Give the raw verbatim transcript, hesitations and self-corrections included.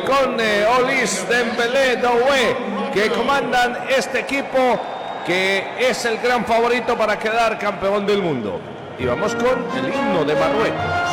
con eh, Olis, Dembélé, Doué, que comandan este equipo que es el gran favorito para quedar campeón del mundo. Y vamos con el himno de Marruecos.